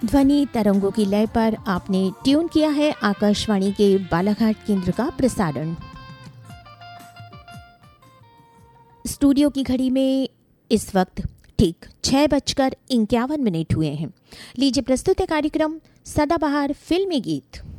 ध्वनि तरंगों की लय पर आपने ट्यून किया है आकाशवाणी के बालाघाट केंद्र का प्रसारण। स्टूडियो की घड़ी में इस वक्त ठीक 6:51 हुए हैं। लीजिए प्रस्तुत है कार्यक्रम सदाबहार फिल्मी गीत।